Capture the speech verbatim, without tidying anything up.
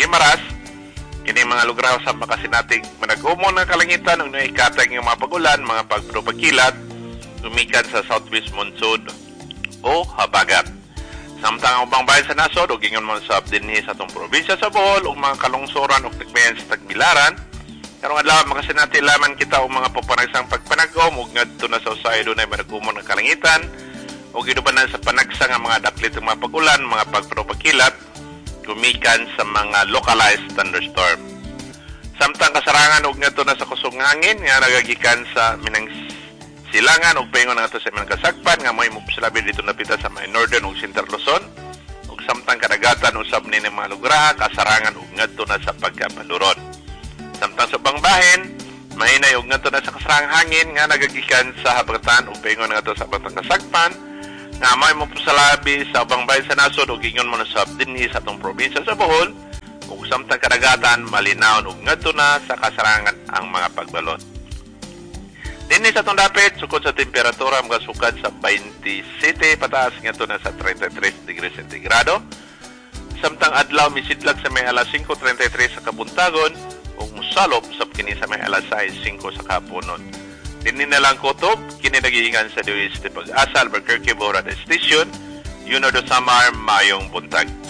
Guimaras, kini mga lugar sa makasinatig manag-umon nga kalangitan ug naikatag nga mga pagulan, mga pagpropagkilat tumikan sa southwest monsoon o habagat. Samtang ang ubang bayan sa nasod ug ingon mo sa dinhi sa atong probinsya sa Bohol ug mga kalungsoran ug tagbayan sa Tagbilaran. Karong adlaw makasinati laman kita og mga papanagsang pagpanagom ug ngadto na sa usahay dunay manag-umon nga kalangitan ug gidubanan sa panagsa nga mga daklit ug mga pagulan, mga pagpropagkilat gumikan sa mga localized thunderstorm. Samtang kasarangan og ngadto na sa kusog nga hangin nga nagagikan sa minang silangan ug paingon nga to sa mga kasagpan nga mo'y mupsilabi dito napita sa may northern ug central Luzon ug samtang kadagatan usab ni ng mga lugar kasarangan ug ngadto na sa pagkapaluron. Samtang sa ubang bahin mahinay ug ngadto na sa kasarangang hangin nga nagagikan sa habagatan ug paingon nga to sa batang kasagpan nga mo'y mupsilabi sa ubang bahin sa nasod ug ingon mo na sa dinhi sa atong probinsya sa Bohol ug samtang kadagatan malinaw ug ngadto na sa kasarangan ang mga pagbalot. Dinhi sa itong dapit, sukod sa temperatura, mga sukad sa twenty-seven, pataas nga ito na sa thirty-three degrees centigrado. Samtang adlaw, misidlag sa may alas five thirty-three sa kabuntagon, o musalop sa kini sa may alas six five sa kapunon. Dinhi na lang kutob, kini nagiingan sa D O S T Pag-asa, Albuquerque, Borada Station, Yuno do Samar, Mayong Buntag.